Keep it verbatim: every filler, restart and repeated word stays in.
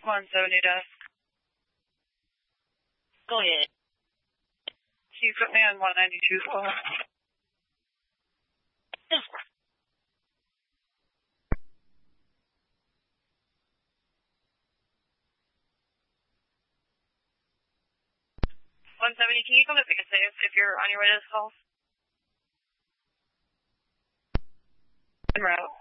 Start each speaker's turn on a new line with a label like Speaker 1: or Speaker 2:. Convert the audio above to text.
Speaker 1: one seventy desk.
Speaker 2: Go ahead.
Speaker 1: Can you put me on one ninety-two floor? one seventy, can you come to pick a safe if you're on your way to this call? En route.